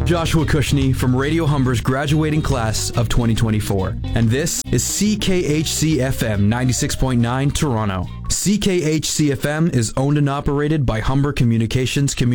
Joshua Cushney from Radio Humber's graduating class of 2024, and this is CKHC FM 96.9 Toronto. CKHC FM is owned and operated by Humber Communications Community